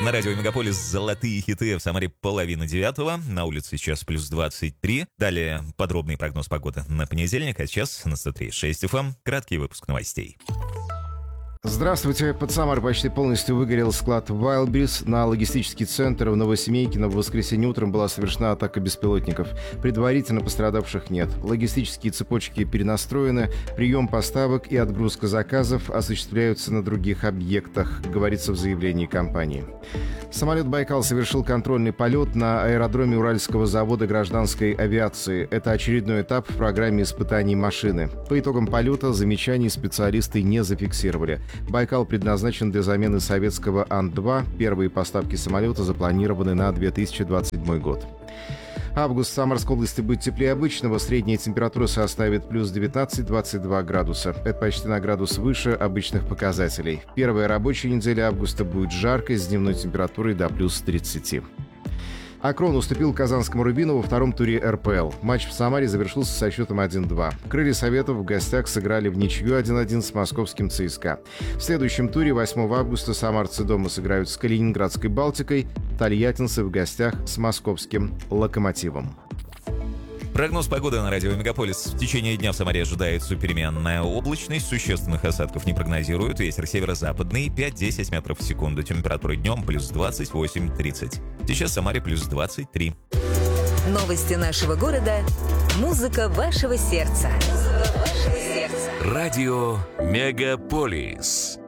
На радио Мегаполис золотые хиты, в Самаре 8:30. На улице сейчас плюс 23. Далее подробный прогноз погоды на понедельник, а сейчас на 103.6 FM краткий выпуск новостей. Здравствуйте. Под Самарой почти полностью выгорел склад Wildberries. На логистический центр в Новосемейкино в воскресенье утром была совершена атака беспилотников. Предварительно пострадавших нет. Логистические цепочки перенастроены, прием поставок и отгрузка заказов осуществляются на других объектах, говорится в заявлении компании. Самолет «Байкал» совершил контрольный полет на аэродроме Уральского завода гражданской авиации. Это очередной этап в программе испытаний машины. По итогам полета замечаний специалисты не зафиксировали. «Байкал» предназначен для замены советского Ан-2. Первые поставки самолета запланированы на 2027 год. Август в Самарской области будет теплее обычного. Средняя температура составит плюс 19-22 градуса. Это почти на градус выше обычных показателей. Первая рабочая неделя августа будет жаркой с дневной температурой до плюс 30. «Акрон» уступил казанскому «Рубину» во втором туре РПЛ. Матч в Самаре завершился со счетом 1-2. «Крылья Советов» в гостях сыграли в ничью 1-1 с московским ЦСКА. В следующем туре 8 августа самарцы дома сыграют с калининградской «Балтикой», тольяттинцы в гостях с московским «Локомотивом». Прогноз погоды на радио Мегаполис. В течение дня в Самаре ожидается переменная облачность. Существенных осадков не прогнозируют. Ветер северо-западный 5-10 метров в секунду. Температура днем плюс 28-30. Сейчас в Самаре плюс 23. Новости нашего города. Музыка вашего сердца. Радио Мегаполис.